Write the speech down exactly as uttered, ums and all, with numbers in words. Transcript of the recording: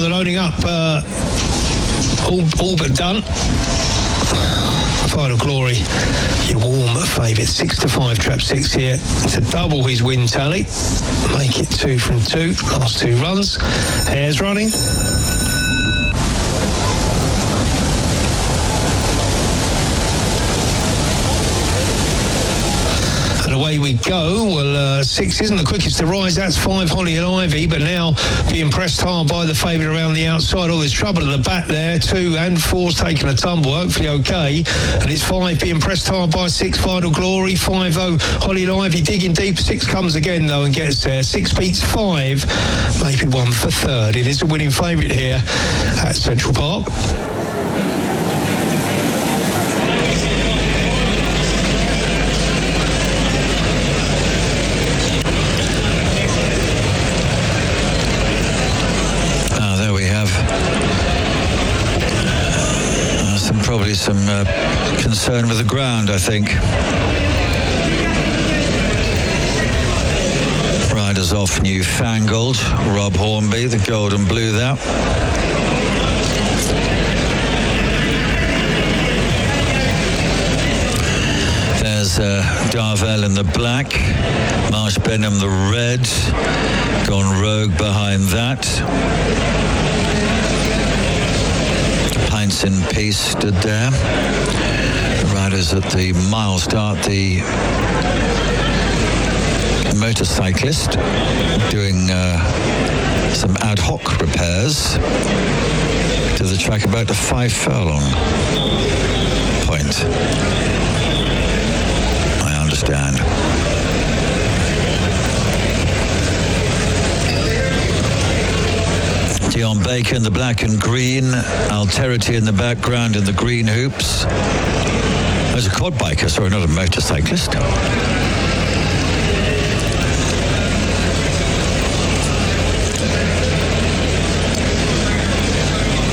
the loading up uh, all, all but done. Final Glory, your warm favourite, six to five, trap six here to double his win tally, make it two from two, last two runs. Hares running. Away we go. Well, uh, six isn't the quickest to rise. That's five, Holly and Ivy, but now being pressed hard by the favourite around the outside. All this trouble at the back there. Two and four's taking a tumble, hopefully okay. And it's five being pressed hard by six, Final Glory. Five oh, Holly and Ivy digging deep. Six comes again though and gets there. Six beats five, maybe one for third. It is a winning favourite here at Central Park. Probably some uh, concern with the ground, I think. Riders off Newfangled. Rob Hornby, the gold and blue there. There's uh, Darvel in the black. Marsh Benham the red. Gone rogue behind that. In Peace stood there. The riders at the mile start, the motorcyclist doing uh, some ad hoc repairs to the track about the five furlong point. I understand. Dion Baker in the black and green, Alterity in the background in the green hoops. There's a quad biker, sorry, not a motorcyclist.